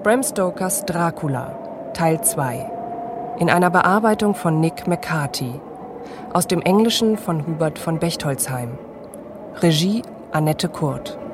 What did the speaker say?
Bram Stokers Dracula, Teil 2. In einer Bearbeitung von Nick McCarthy. Aus dem Englischen von Hubert von Bechtolzheim. Regie Annette Kurt.